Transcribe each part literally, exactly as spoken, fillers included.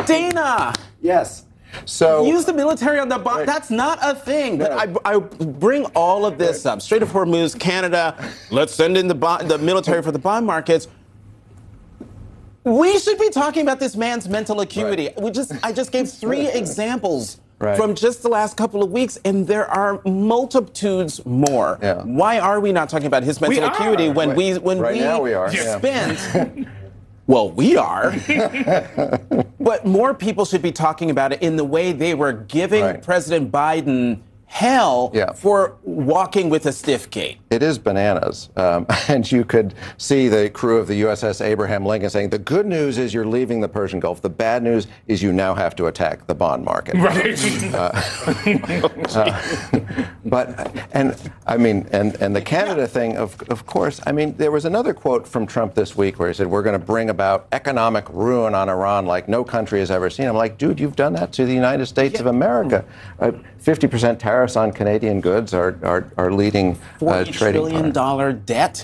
Dana. Yes. So use the military on the bond. Right. That's not a thing. No. But I, I bring all of this right. up. Strait of Hormuz, Canada. Let's send in the bond, the military for the bond markets. We should be talking about this man's mental acuity. Right. We just, I just gave three examples right. from just the last couple of weeks, and there are multitudes more. Yeah. Why are we not talking about his mental we acuity are. when right. we when right we, now we are. spent? Yeah. Well, we are. But more people should be talking about it in the way they were giving right. President Biden hell yeah. for walking with a stiff gait. It is bananas. Um, and you could see the crew of the U S S Abraham Lincoln saying, the good news is you're leaving the Persian Gulf. The bad news is you now have to attack the bond market. Right. Uh, uh, but, and I mean, and, and the Canada thing, of, of course, I mean, there was another quote from Trump this week where he said, we're going to bring about economic ruin on Iran like no country has ever seen. I'm like, dude, you've done that to the United States yeah. of America. Uh, fifty percent tariffs on Canadian goods are, are, are leading uh, trading. forty trillion dollars debt.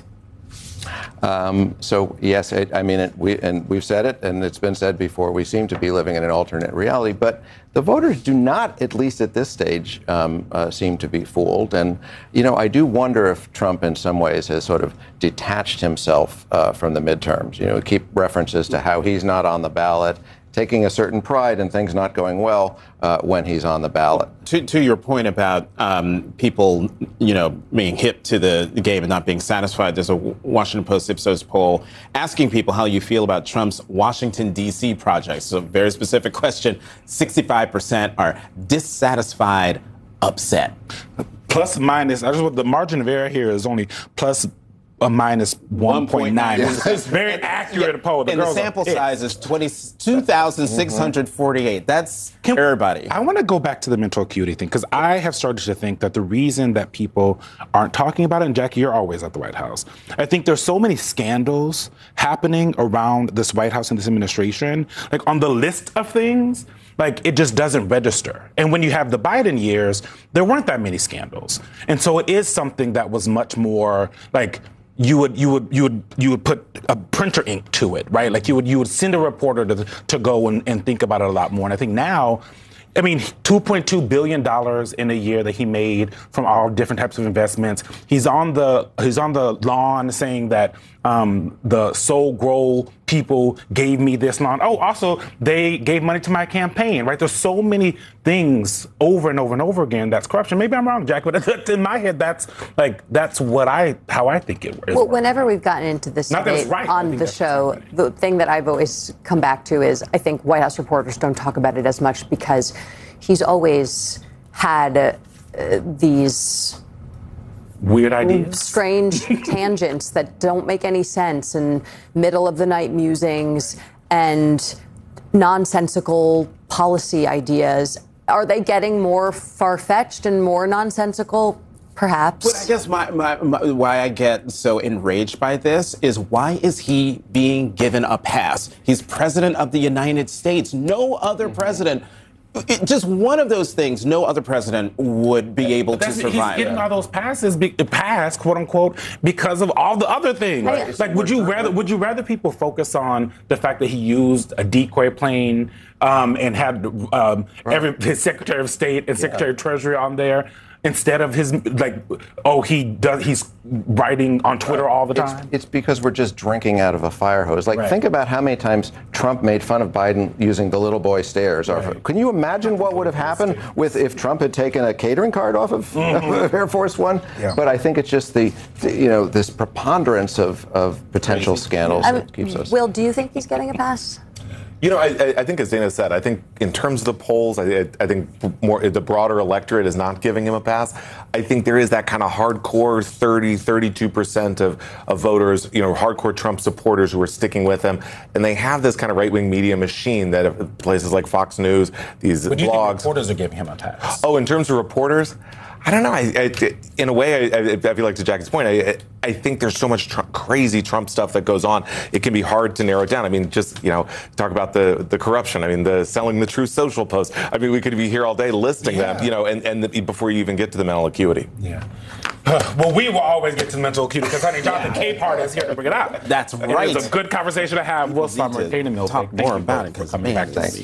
Um, so, yes, it, I mean, it, we, and we've said it, and it's been said before, we seem to be living in an alternate reality. But the voters do not, at least at this stage, um, uh, seem to be fooled. And, you know, I do wonder if Trump in some ways has sort of detached himself uh, from the midterms. You know, keep references to how he's not on the ballot, taking a certain pride in things not going well uh, when he's on the ballot. To, to your point about um, people, you know, being hip to the game and not being satisfied, there's a Washington Post Ipsos poll asking people how you feel about Trump's Washington, D C projects. So, very specific question. sixty-five percent are dissatisfied, upset. Plus, minus, I just want the margin of error here is only plus a minus one point nine. Yes. It's very accurate yeah. poll. The and the sample size is twenty-two thousand six hundred forty-eight. That's Can, everybody. I want to go back to the mental acuity thing, because I have started to think that the reason that people aren't talking about it, and Jackie, you're always at the White House, I think there's so many scandals happening around this White House and this administration, like on the list of things, like it just doesn't register. And when you have the Biden years, there weren't that many scandals. And so it is something that was much more like, You would you would you would you would put a printer ink to it, right? Like you would you would send a reporter to to go and, and think about it a lot more. And I think now, I mean, two point two billion dollars in a year that he made from all different types of investments. He's on the he's on the lawn saying that um, the Soul Grow people gave me this lawn. Oh, also they gave money to my campaign, right? There's so many things over and over and over again that's corruption. Maybe I'm wrong, Jack, but in my head, that's like that's what I how I think it is. Well, whenever we've gotten into this debate right. on the show, the thing that I've always come back to is I think White House reporters don't talk about it as much because he's always had uh, these weird ideas, strange tangents that don't make any sense, and middle of the night musings and nonsensical policy ideas. Are they getting more far-fetched and more nonsensical? Perhaps. But I guess my, my, my, why I get so enraged by this is why is he being given a pass? He's president of the United States. No other mm-hmm. president. It, just one of those things, no other president would be able to survive. He's getting all those passes, be, pass, quote unquote, because of all the other things. Right. Like, would you rather would you rather people focus on the fact that he used a decoy plane um, and had um, right. every his Secretary of State and Secretary yeah. of Treasury on there? Instead of his, like, oh, he does, he's writing on Twitter all the time. It's, it's because we're just drinking out of a fire hose. Like, right. think about how many times Trump made fun of Biden using the little boy stairs. Right. Can you imagine what would have happened with if Trump had taken a catering card off of mm-hmm. Air Force One? Yeah. But I think it's just the, the, you know, this preponderance of, of potential scandals um, that keeps us. Will, do you think he's getting a pass? You know, I, I think as Dana said, I think in terms of the polls, I, I think more the broader electorate is not giving him a pass. I think there is that kind of hardcore thirty, thirty-two percent of, of voters, you know, hardcore Trump supporters who are sticking with him. And they have this kind of right-wing media machine that places like Fox News, these but do you blogs. Think reporters are giving him a pass? Oh, in terms of reporters? I don't know. I, I, in a way, I, I feel like to Jackie's point, I, I think there's so much tr- crazy Trump stuff that goes on. It can be hard to narrow it down. I mean, just, you know, talk about the, the corruption. I mean, the selling the Truth Social post. I mean, we could be here all day listing yeah. them, you know, and, and the, before you even get to the mental acuity. Yeah. Well, we will always get to the mental acuity because, honey, Jonathan yeah. Capehart is here to bring it out. That's right. It's a good conversation to have. We'll stop Dana Milbank. Talk more about it because, coming man, back to